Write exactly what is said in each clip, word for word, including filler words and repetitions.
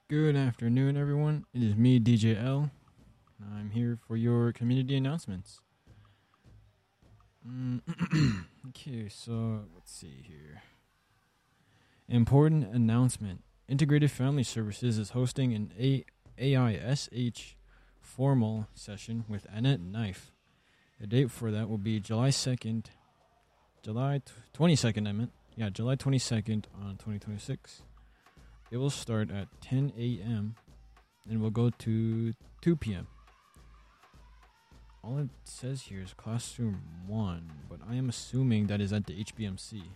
Good afternoon, everyone. It is me, D J L. I'm here for your community announcements. Mm, okay, so let's see here. Important announcement. Integrated Family Services is hosting an A- AISH formal session with Annette Knife. The date for that will be July second, July twenty-second, I meant. Yeah, July twenty-second on twenty twenty-six. It will start at ten a.m. and will go to two p.m. All it says here is classroom one, but I am assuming that is at the H B M C.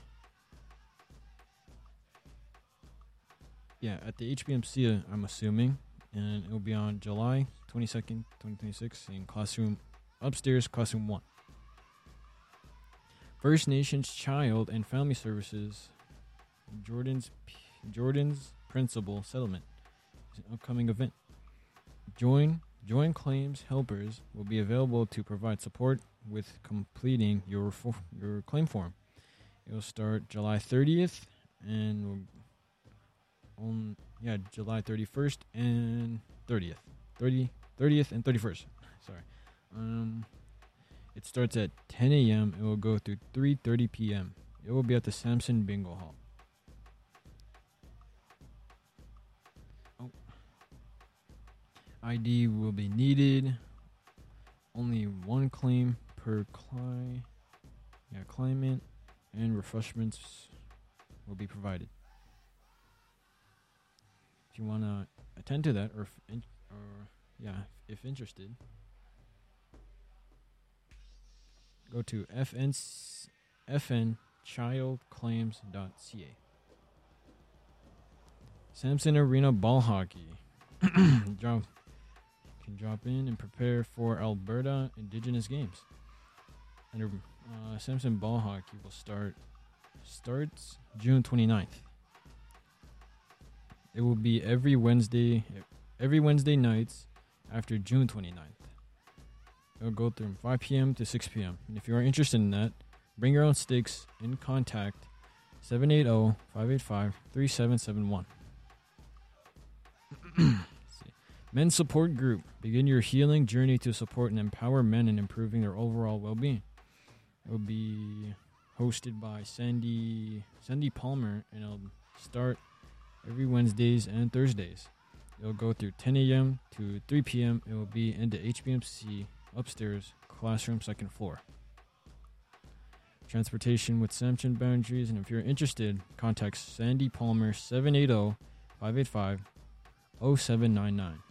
Yeah, at the H B M C, uh, I'm assuming, and it will be on July twenty-second, twenty twenty-six in classroom upstairs, classroom one. First Nations Child and Family Services, Jordan's Jordan's Principal Settlement is an upcoming event. Join Join Claims Helpers will be available to provide support with completing your for, your claim form. It will start July thirtieth and will on yeah July thirty-first and thirtieth, thirty, thirtieth and thirty-first. Sorry, um, it starts at ten a.m. It will go through three thirty p.m. It will be at the Samson Bingo Hall. Oh, I D will be needed. Only one claim per cli- yeah, claimant, and refreshments will be provided. If you want to attend to that, or, if in- or yeah, if interested, go to f n f n child claims dot c a. Samson Arena Ball Hockey. drop, can drop in and prepare for Alberta Indigenous Games. And uh, Samson Ball Hockey will start starts June twenty-ninth. It will be every Wednesday, every Wednesday nights after June twenty-ninth. It will go from five p.m. to six p.m. And if you are interested in that, bring your own sticks and contact seven eight zero, five eight five, three seven seven one. Men's Support Group. Begin your healing journey to support and empower men in improving their overall well-being. It will be hosted by Sandy Sandy Palmer, and it'll start every Wednesdays and Thursdays. It'll go through ten a.m. to three p.m. It will be in the H B M C upstairs, classroom second floor. Transportation with Samson boundaries, and if you're interested, contact Sandy Palmer seven eight zero, five eight five, zero seven nine nine.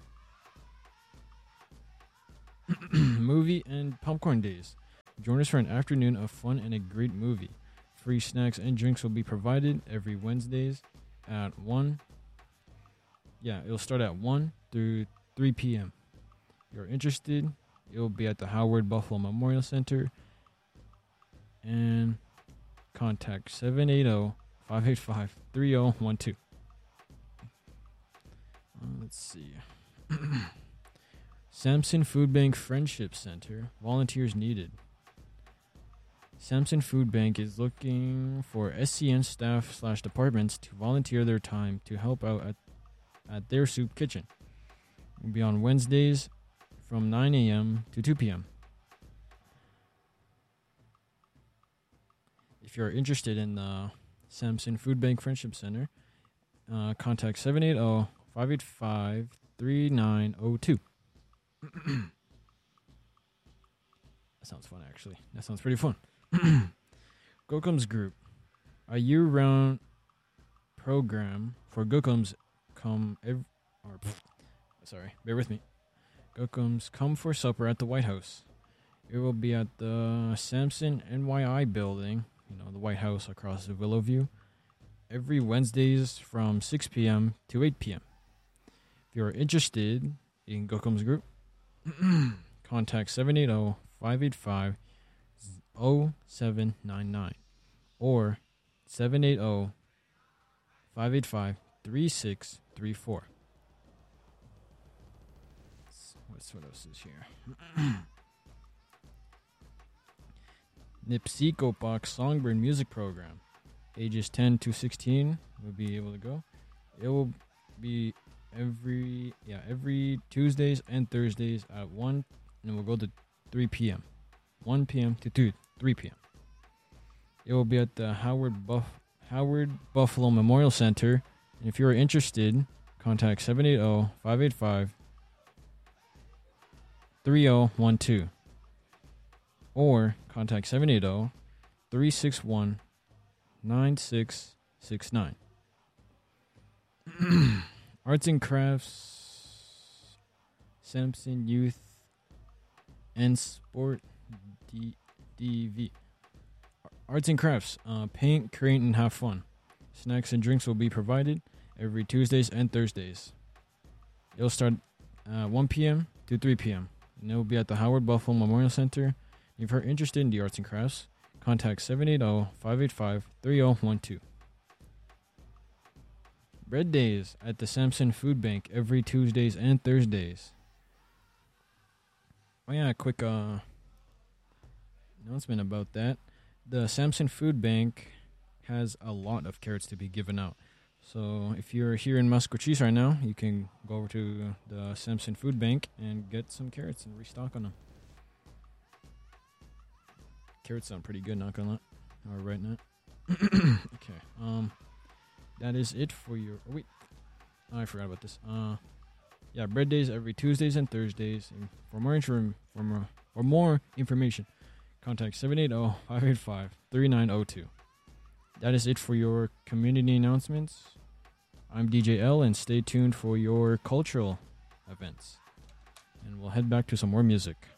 Movie and Popcorn Days. Join us for an afternoon of fun and a great movie. Free snacks and drinks will be provided every Wednesdays at one. Yeah, it'll start at one through three p.m. If you're interested, it will be at the Howard Buffalo Memorial Center. And contact seven eight zero, five eight five, three zero one two. Uh, let's see. Samson Food Bank Friendship Center. Volunteers needed. Samson Food Bank is looking for S C N staff slash departments to volunteer their time to help out at, at their soup kitchen. It will be on Wednesdays from nine a.m. to two p.m. If you're interested in the Samson Food Bank Friendship Center, uh, contact seven eight zero, five eight five, three nine zero two. That sounds fun, actually. That sounds pretty fun. Gokums Group, a year-round program for Gokums come every, or pff, sorry, bear with me. Gokums come for supper at the White House. It will be at the Samson N Y I building, you know, the White House across the Willowview, every Wednesdays from six p.m. to eight p.m. If you are interested in Gokums Group, contact seven eight zero, five eight five, zero seven nine nine or seven eight zero, five eight five, three six three four. What's what else is here? Nipsiko Songbird Music Program. Ages ten to sixteen will be able to go. It will be every yeah every Tuesdays and Thursdays at one, and we'll go to three p.m. one p.m. to two three p.m. It will be at the Howard Buff Howard Buffalo Memorial Center. And if you are interested, contact seven eight zero, five eight five, three zero one two or contact seven eight zero, three six one, nine six six nine. Arts and Crafts, Sampson Youth and Sport D- DV. Arts and Crafts, uh, paint, create, and have fun. Snacks and drinks will be provided every Tuesdays and Thursdays. It'll start uh, one p.m. to three p.m. and it will be at the Howard Buffalo Memorial Center. If you're interested in the arts and crafts, contact seven eight zero, five eight five, three zero one two. Bread Days at the Sampson Food Bank every Tuesdays and Thursdays. Oh yeah, a quick uh, announcement about that. The Sampson Food Bank has a lot of carrots to be given out. So if you're here in Mascochis right now, you can go over to the Sampson Food Bank and get some carrots and restock on them. Carrots sound pretty good, not gonna lie. All right now. Okay. Um, that is it for your. Oh, wait, oh, I forgot about this. Uh, yeah, bread days every Tuesdays and Thursdays. And for more inform, for more, for more information, contact seven eight zero, five eight five, three nine zero two. That is it for your community announcements. I'm D J L, and stay tuned for your cultural events. And we'll head back to some more music.